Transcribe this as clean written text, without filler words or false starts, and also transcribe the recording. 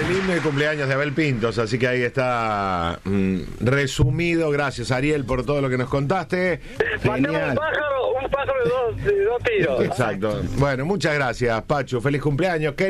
el himno y cumpleaños de Abel Pintos, así que ahí está resumido. Gracias, Ariel, por todo lo que nos contaste. Genial. Un pájaro de dos tiros. Exacto. Bueno, muchas gracias, Pachu. Feliz cumpleaños.